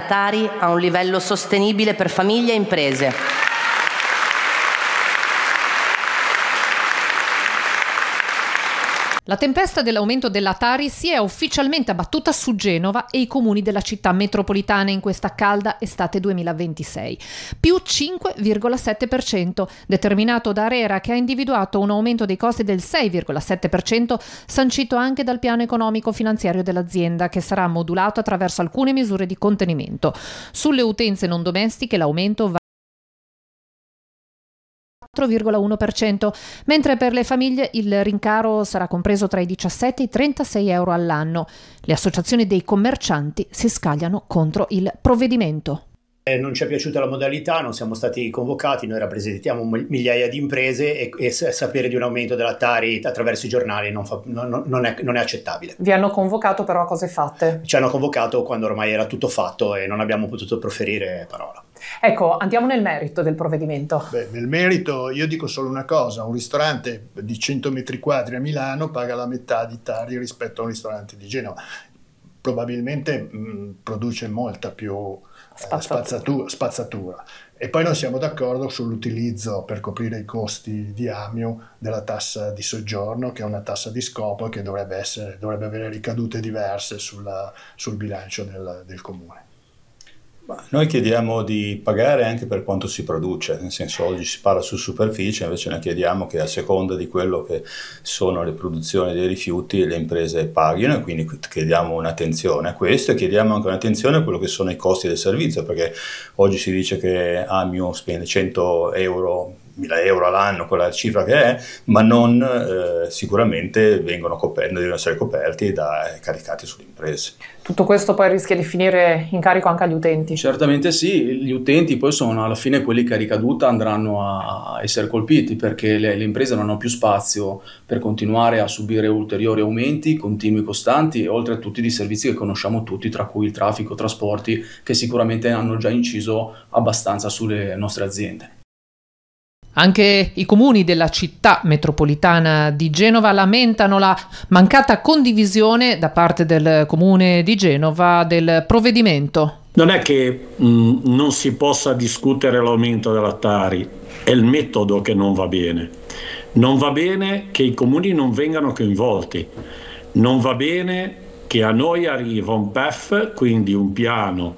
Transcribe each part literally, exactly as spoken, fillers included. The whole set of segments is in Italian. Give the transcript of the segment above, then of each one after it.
Tari a un livello sostenibile per famiglie e imprese. La tempesta dell'aumento della Tari si è ufficialmente abbattuta su Genova e i comuni della città metropolitana in questa calda estate duemilaventisei. Più cinque virgola sette per cento, determinato da ARERA, che ha individuato un aumento dei costi del sei virgola sette per cento, sancito anche dal piano economico-finanziario dell'azienda, che sarà modulato attraverso alcune misure di contenimento. Sulle utenze non domestiche l'aumento va quattro virgola uno per cento, mentre per le famiglie il rincaro sarà compreso tra i diciassette e i trentasei euro all'anno. Le associazioni dei commercianti si scagliano contro il provvedimento. Eh, non ci è piaciuta la modalità, non siamo stati convocati, noi rappresentiamo migliaia di imprese e, e sapere di un aumento della Tari attraverso i giornali non, fa, non, non, è, non è accettabile. Vi hanno convocato però a cose fatte? Ci hanno convocato quando ormai era tutto fatto e non abbiamo potuto proferire parola. Ecco, andiamo nel merito del provvedimento. Beh, nel merito io dico solo una cosa: un ristorante di cento metri quadri a Milano paga la metà di Tari rispetto a un ristorante di Genova. Probabilmente mh, produce molta più eh, spazzatura, spazzatura. E poi non siamo d'accordo sull'utilizzo per coprire i costi di Amio della tassa di soggiorno, che è una tassa di scopo e che dovrebbe, essere, dovrebbe avere ricadute diverse sulla, sul bilancio del, del comune. Noi chiediamo di pagare anche per quanto si produce, nel senso oggi si parla su superficie, invece noi chiediamo che a seconda di quello che sono le produzioni dei rifiuti le imprese paghino, e quindi chiediamo un'attenzione a questo e chiediamo anche un'attenzione a quello che sono i costi del servizio, perché oggi si dice che Amio spende cento euro, mille euro all'anno, quella cifra che è, ma non eh, sicuramente vengono coperti, devono essere coperti da caricati sulle imprese. Tutto questo poi rischia di finire in carico anche agli utenti? Certamente sì, gli utenti poi sono alla fine quelli che a ricaduta andranno a essere colpiti, perché le, le imprese non hanno più spazio per continuare a subire ulteriori aumenti continui e costanti, oltre a tutti i servizi che conosciamo tutti, tra cui il traffico, trasporti, che sicuramente hanno già inciso abbastanza sulle nostre aziende. Anche i comuni della città metropolitana di Genova lamentano la mancata condivisione da parte del comune di Genova del provvedimento. Non è che mh, non si possa discutere l'aumento della Tari, è il metodo che non va bene. Non va bene che i comuni non vengano coinvolti, non va bene che a noi arriva un P E F, quindi un piano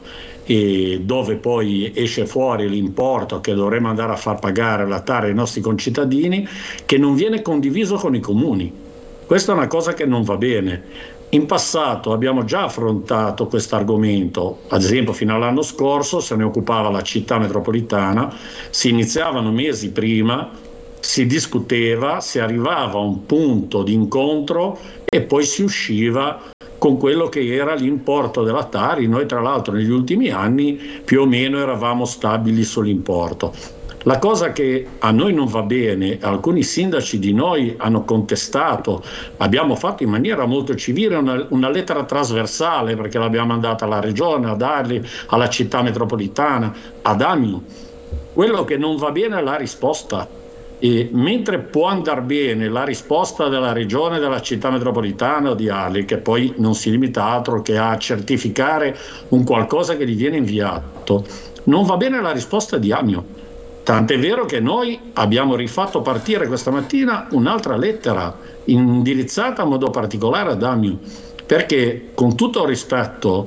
e dove poi esce fuori l'importo che dovremo andare a far pagare la Tari ai nostri concittadini, che non viene condiviso con i comuni. Questa è una cosa che non va bene. In passato abbiamo già affrontato questo argomento, ad esempio fino all'anno scorso se ne occupava la città metropolitana, si iniziavano mesi prima, si discuteva, si arrivava a un punto di incontro e poi si usciva con quello che era l'importo della Tari. Noi tra l'altro negli ultimi anni più o meno eravamo stabili sull'importo. La cosa che a noi non va bene, alcuni sindaci di noi hanno contestato, abbiamo fatto in maniera molto civile una, una lettera trasversale, perché l'abbiamo mandata alla regione, ad Arli, alla città metropolitana, ad Amio. Quello che non va bene è la risposta. E mentre può andare bene la risposta della regione, della città metropolitana o di Arli, che poi non si limita altro che a certificare un qualcosa che gli viene inviato, non va bene la risposta di Amio. Tant'è vero che noi abbiamo rifatto partire questa mattina un'altra lettera indirizzata in modo particolare ad Amio, perché con tutto il rispetto,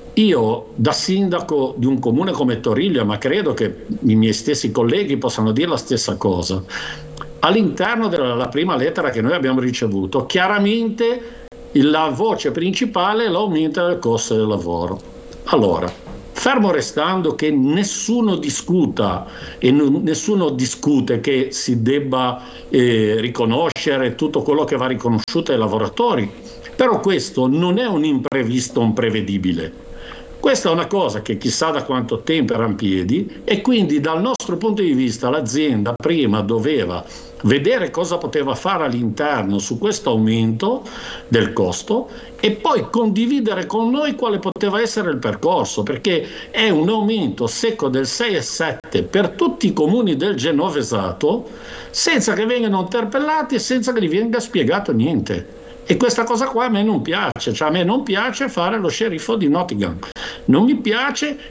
io da sindaco di un comune come Toriglia, ma credo che i miei stessi colleghi possano dire la stessa cosa, all'interno della prima lettera che noi abbiamo ricevuto, chiaramente la voce principale è l'aumento del costo del lavoro. Allora, fermo restando che nessuno discuta e non, nessuno discute che si debba eh, riconoscere tutto quello che va riconosciuto ai lavoratori, però questo non è un imprevisto, un prevedibile. Questa è una cosa che chissà da quanto tempo era in piedi, e quindi dal nostro punto di vista l'azienda prima doveva vedere cosa poteva fare all'interno su questo aumento del costo e poi condividere con noi quale poteva essere il percorso, perché è un aumento secco del sei virgola sette per tutti i comuni del Genovesato, senza che vengano interpellati e senza che gli venga spiegato niente. E questa cosa qua a me non piace, cioè a me non piace fare lo sceriffo di Nottingham, non mi piace